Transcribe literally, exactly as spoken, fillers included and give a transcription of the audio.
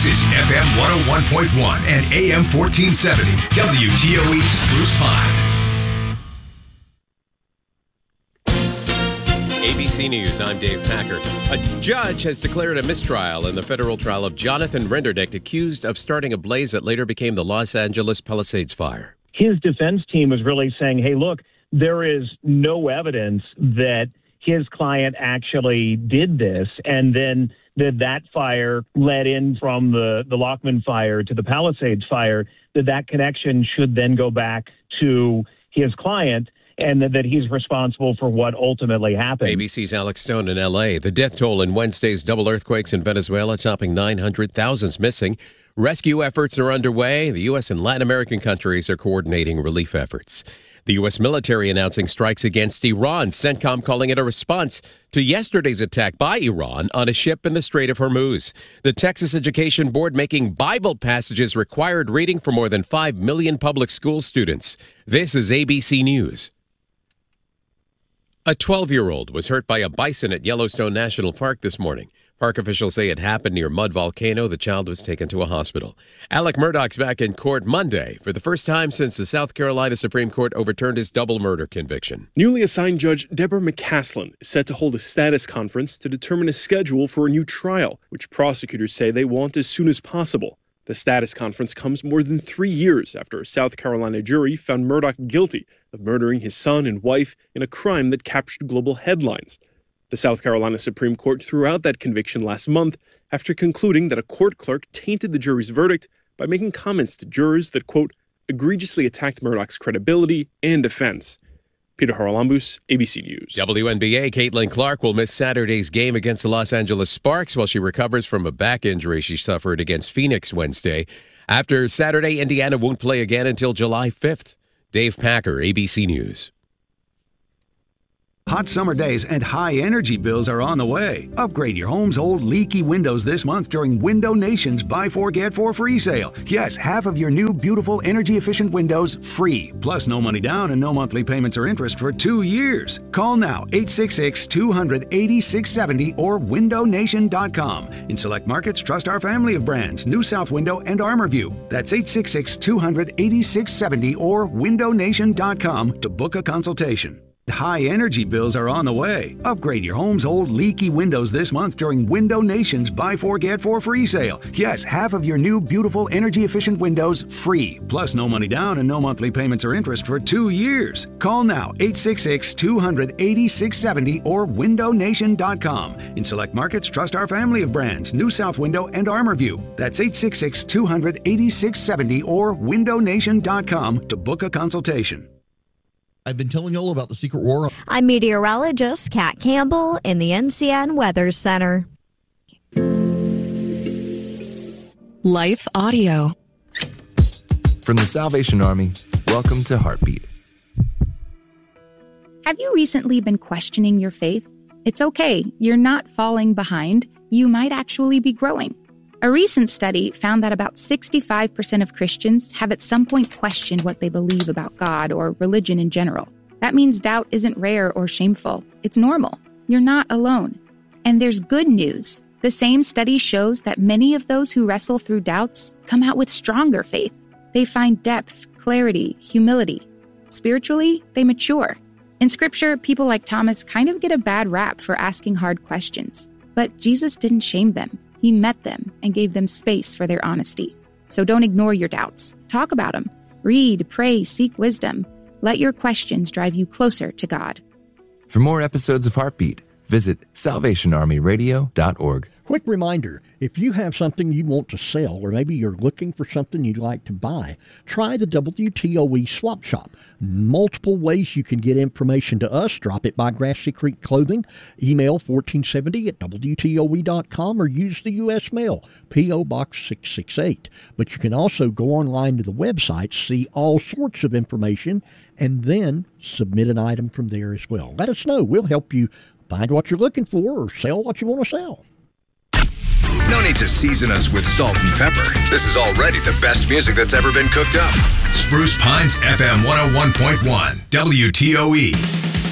This is F M one oh one point one and A M fourteen seventy, W T O E Spruce Pine. A B C News, I'm Dave Packer. A judge has declared a mistrial in the federal trial of Jonathan Renderdick, accused of starting a blaze that later became the Los Angeles Palisades fire. His defense team was really saying, hey, look, there is no evidence that his client actually did this, and then that that fire led in from the, the Lockman fire to the Palisades fire, that that connection should then go back to his client, and that, that he's responsible for what ultimately happened. A B C's Alex Stone in L A. The death toll in Wednesday's double earthquakes in Venezuela topping nine hundred thousand missing. Rescue efforts are underway. The U S and Latin American countries are coordinating relief efforts. The U S military announcing strikes against Iran, CENTCOM calling it a response to yesterday's attack by Iran on a ship in the Strait of Hormuz. The Texas Education Board making Bible passages required reading for more than five million public school students. This is A B C News. A twelve-year-old was hurt by a bison at Yellowstone National Park this morning. Park officials say it happened near Mud Volcano. The child was taken to a hospital. Alec Murdaugh's back in court Monday for the first time since the South Carolina Supreme Court overturned his double murder conviction. Newly assigned Judge Deborah McCaslin is set to hold a status conference to determine a schedule for a new trial, which prosecutors say they want as soon as possible. The status conference comes more than three years after a South Carolina jury found Murdaugh guilty of murdering his son and wife in a crime that captured global headlines. The South Carolina Supreme Court threw out that conviction last month after concluding that a court clerk tainted the jury's verdict by making comments to jurors that, quote, egregiously attacked Murdaugh's credibility and defense. Peter Haralambous, A B C News. W N B A Caitlin Clark will miss Saturday's game against the Los Angeles Sparks while she recovers from a back injury she suffered against Phoenix Wednesday. After Saturday, Indiana won't play again until July fifth. Dave Packer, A B C News. Hot summer days and high energy bills are on the way. Upgrade your home's old leaky windows this month during Window Nation's Buy Four Get Four free sale. Yes, half of your new beautiful energy efficient windows free. Plus no money down and no monthly payments or interest for two years. Call now eight six six, two hundred, eighty-six seventy or window nation dot com. In select markets, trust our family of brands, New South Window and ArmorView. That's eight six six, two hundred, eighty-six seventy or window nation dot com to book a consultation. High energy bills are on the way. Upgrade your home's old leaky windows this month during Window Nation's Buy Four Get Four free sale. Yes, half of your new beautiful energy efficient windows free. Plus no money down and no monthly payments or interest for two years. Call now eight six six, two hundred, eighty-six seventy or window nation dot com. In select markets, trust our family of brands, New South Window and ArmorView. That's eight six six, two hundred, eighty-six seventy or window nation dot com to book a consultation. I've been telling you all about the secret war. I'm meteorologist Kat Campbell in the N C N Weather Center. Life Audio. From the Salvation Army, welcome to Heartbeat. Have you recently been questioning your faith? It's okay. You're not falling behind. You might actually be growing. A recent study found that about sixty-five percent of Christians have at some point questioned what they believe about God or religion in general. That means doubt isn't rare or shameful. It's normal. You're not alone. And there's good news. The same study shows that many of those who wrestle through doubts come out with stronger faith. They find depth, clarity, humility. Spiritually, they mature. In Scripture, people like Thomas kind of get a bad rap for asking hard questions. But Jesus didn't shame them. He met them and gave them space for their honesty. So don't ignore your doubts. Talk about them. Read, pray, seek wisdom. Let your questions drive you closer to God. For more episodes of Heartbeat, visit salvation army radio dot org. Quick reminder, if you have something you want to sell, or maybe you're looking for something you'd like to buy, try the W T O E Swap Shop. Multiple ways you can get information to us. Drop it by Grassy Creek Clothing, email fourteen seventy at W T O E dot com, or use the U S mail, P O Box six six eight. But you can also go online to the website, see all sorts of information, and then submit an item from there as well. Let us know. We'll help you find what you're looking for or sell what you want to sell. No need to season us with salt and pepper. This is already the best music that's ever been cooked up. Spruce Pines F M one oh one point one, W T O E.